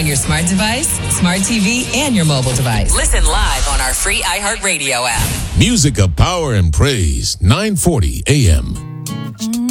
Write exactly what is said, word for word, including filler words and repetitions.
on your smart device, smart T V, and your mobile device. Listen live on our free iHeartRadio app. Music of Power and Praise, nine forty A M.